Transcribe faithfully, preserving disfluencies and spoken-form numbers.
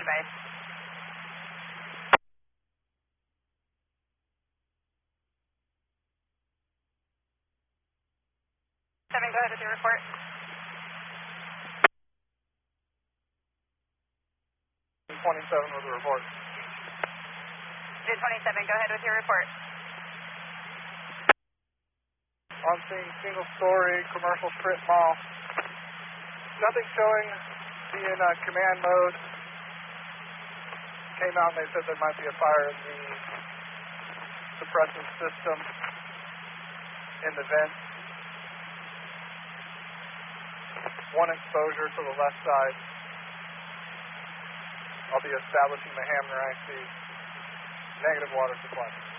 advised. seven, go ahead with your report. twenty-seven with the report. Vid twenty-seven, go ahead with your report. On scene, single story, commercial strip mall. Nothing showing, be in uh, command mode. Came out and they said there might be a fire in the suppressant system in the vent. One exposure to the left side. I'll be establishing the Hamner I C. Negative water supply.